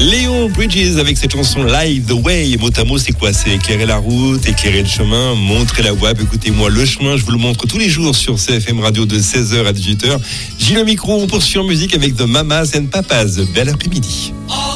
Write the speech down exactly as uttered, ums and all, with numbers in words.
Léon Bridges avec cette chanson Live the Way. Mot à mot, c'est quoi? C'est éclairer la route, éclairer le chemin, montrer la voie. Écoutez-moi, le chemin, je vous le montre tous les jours sur C F M Radio de seize heures à dix-huit heures. Gilles au micro, on poursuit en musique avec The Mamas and Papas. Bel après-midi.